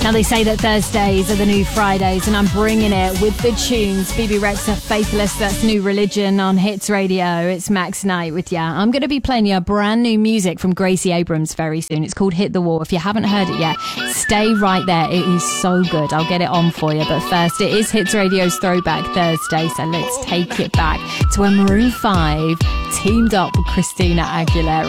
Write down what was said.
Now they say that Thursdays are the new Fridays, and I'm bringing it with the tunes. BB Rexa, Faithless, that's New Religion on Hits Radio. It's Max Knight with ya. I'm going to be playing you brand new music from Gracie Abrams very soon. It's called Hit the Wall. If you haven't heard it yet, stay right there. It is so good. I'll get it on for you. But first, it is Hits Radio's Throwback Thursday, so let's take it back to when Maroon 5 teamed up with Christina Aguilera.